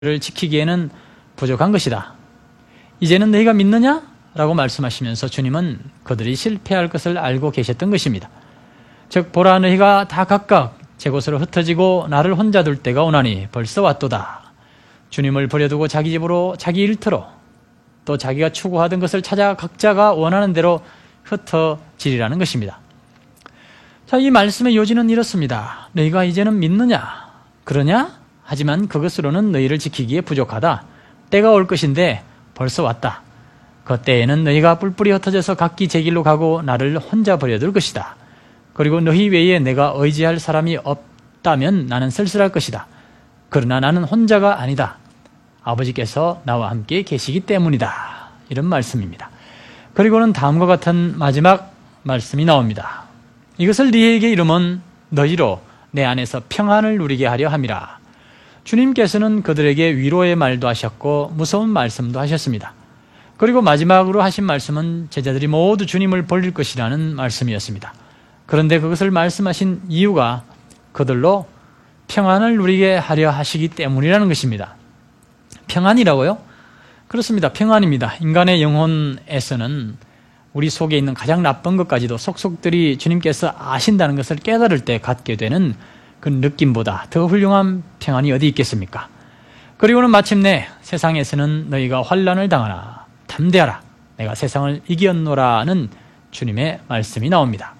를 지키기에는 부족한 것이다. 이제는 너희가 믿느냐? 라고 말씀하시면서 주님은 그들이 실패할 것을 알고 계셨던 것입니다. 즉 보라 너희가 다 각각 제 곳으로 흩어지고 나를 혼자 둘 때가 오나니 벌써 왔도다. 주님을 버려두고 자기 집으로 자기 일터로 또 자기가 추구하던 것을 찾아 각자가 원하는 대로 흩어지리라는 것입니다. 자, 이 말씀의 요지는 이렇습니다. 너희가 이제는 믿느냐? 그러냐? 하지만 그것으로는 너희를 지키기에 부족하다. 때가 올 것인데 벌써 왔다. 그 때에는 너희가 뿔뿔이 흩어져서 각기 제 길로 가고 나를 혼자 버려둘 것이다. 그리고 너희 외에 내가 의지할 사람이 없다면 나는 쓸쓸할 것이다. 그러나 나는 혼자가 아니다. 아버지께서 나와 함께 계시기 때문이다. 이런 말씀입니다. 그리고는 다음과 같은 마지막 말씀이 나옵니다. 이것을 너희에게 이름은 너희로 내 안에서 평안을 누리게 하려 함이라. 주님께서는 그들에게 위로의 말도 하셨고 무서운 말씀도 하셨습니다. 그리고 마지막으로 하신 말씀은 제자들이 모두 주님을 버릴 것이라는 말씀이었습니다. 그런데 그것을 말씀하신 이유가 그들로 평안을 누리게 하려 하시기 때문이라는 것입니다. 평안이라고요? 그렇습니다. 평안입니다. 인간의 영혼에서는 우리 속에 있는 가장 나쁜 것까지도 속속들이 주님께서 아신다는 것을 깨달을 때 갖게 되는 그 느낌보다 더 훌륭한 평안이 어디 있겠습니까? 그리고는 마침내 세상에서는 너희가 환난을 당하나 담대하라. 내가 세상을 이겼노라는 주님의 말씀이 나옵니다.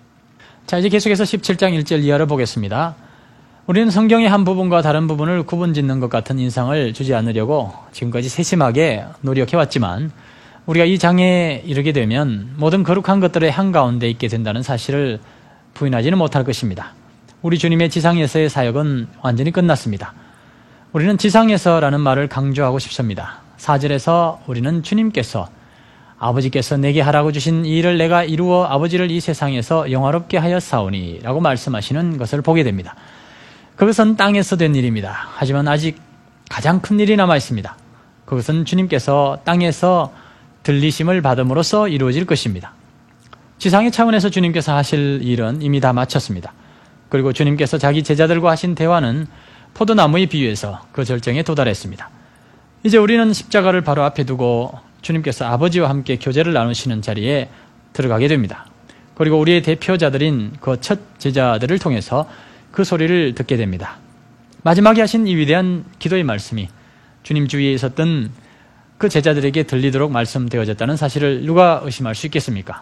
자, 이제 계속해서 17장 1절 이하를 보겠습니다. 우리는 성경의 한 부분과 다른 부분을 구분짓는 것 같은 인상을 주지 않으려고 지금까지 세심하게 노력해왔지만 우리가 이 장에 이르게 되면 모든 거룩한 것들의 한가운데 있게 된다는 사실을 부인하지는 못할 것입니다. 우리 주님의 지상에서의 사역은 완전히 끝났습니다. 우리는 지상에서라는 말을 강조하고 싶습니다. 4절에서 우리는 주님께서 아버지께서 내게 하라고 주신 이 일을 내가 이루어 아버지를 이 세상에서 영화롭게 하였사오니 라고 말씀하시는 것을 보게 됩니다. 그것은 땅에서 된 일입니다. 하지만 아직 가장 큰 일이 남아 있습니다. 그것은 주님께서 땅에서 들리심을 받음으로써 이루어질 것입니다. 지상의 차원에서 주님께서 하실 일은 이미 다 마쳤습니다. 그리고 주님께서 자기 제자들과 하신 대화는 포도나무에 비유해서 그 절정에 도달했습니다. 이제 우리는 십자가를 바로 앞에 두고 주님께서 아버지와 함께 교제를 나누시는 자리에 들어가게 됩니다. 그리고 우리의 대표자들인 그 첫 제자들을 통해서 그 소리를 듣게 됩니다. 마지막에 하신 이 위대한 기도의 말씀이 주님 주위에 있었던 그 제자들에게 들리도록 말씀되어졌다는 사실을 누가 의심할 수 있겠습니까?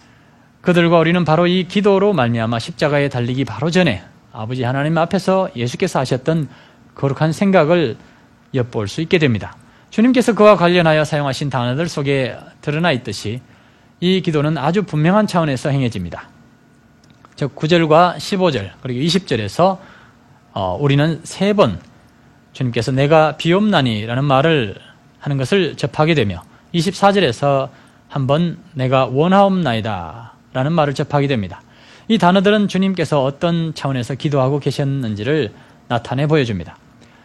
그들과 우리는 바로 이 기도로 말미암아 십자가에 달리기 바로 전에 아버지 하나님 앞에서 예수께서 하셨던 거룩한 생각을 엿볼 수 있게 됩니다. 주님께서 그와 관련하여 사용하신 단어들 속에 드러나 있듯이 이 기도는 아주 분명한 차원에서 행해집니다. 즉 9절과 15절 그리고 20절에서 우리는 3번 주님께서 내가 비옵나니라는 말을 하는 것을 접하게 되며 24절에서 한번 내가 원하옵나이다 라는 말을 접하게 됩니다. 이 단어들은 주님께서 어떤 차원에서 기도하고 계셨는지를 나타내 보여줍니다.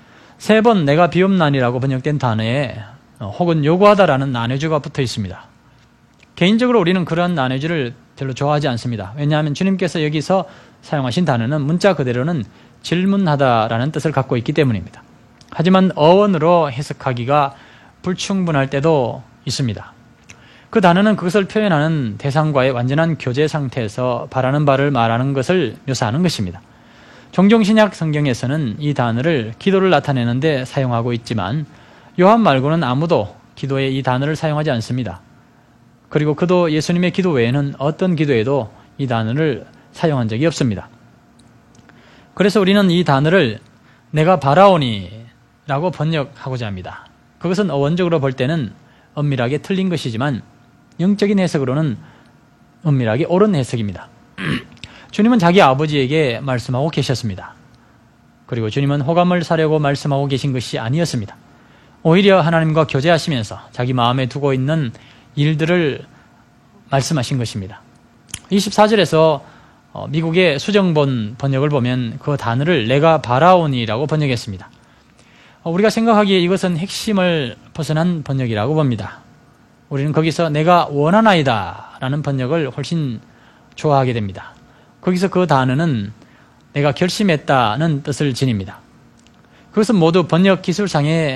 3번 내가 비옵나니라고 번역된 단어에 혹은 요구하다라는 난해주가 붙어 있습니다. 개인적으로 우리는 그러한 난해주를 별로 좋아하지 않습니다. 왜냐하면 주님께서 여기서 사용하신 단어는 문자 그대로는 질문하다라는 뜻을 갖고 있기 때문입니다. 하지만 어원으로 해석하기가 불충분할 때도 있습니다. 그 단어는 그것을 표현하는 대상과의 완전한 교제 상태에서 바라는 바를 말하는 것을 묘사하는 것입니다. 종종 신약 성경에서는 이 단어를 기도를 나타내는데 사용하고 있지만 요한 말고는 아무도 기도에 이 단어를 사용하지 않습니다. 그리고 그도 예수님의 기도 외에는 어떤 기도에도 이 단어를 사용한 적이 없습니다. 그래서 우리는 이 단어를 내가 바라오니 라고 번역하고자 합니다. 그것은 어원적으로 볼 때는 엄밀하게 틀린 것이지만 영적인 해석으로는 엄밀하게 옳은 해석입니다. 주님은 자기 아버지에게 말씀하고 계셨습니다. 그리고 주님은 호감을 사려고 말씀하고 계신 것이 아니었습니다. 오히려 하나님과 교제하시면서 자기 마음에 두고 있는 일들을 말씀하신 것입니다. 24절에서 미국의 수정본 번역을 보면 그 단어를 내가 바라오니라고 번역했습니다. 우리가 생각하기에 이것은 핵심을 벗어난 번역이라고 봅니다. 우리는 거기서 내가 원하나이다 라는 번역을 훨씬 좋아하게 됩니다. 거기서 그 단어는 내가 결심했다는 뜻을 지닙니다. 그것은 모두 번역 기술상의